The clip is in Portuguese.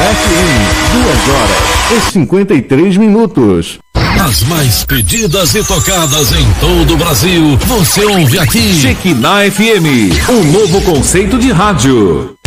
2h53. As mais pedidas e tocadas em todo o Brasil, você ouve aqui. Shekinah FM, um novo conceito de rádio.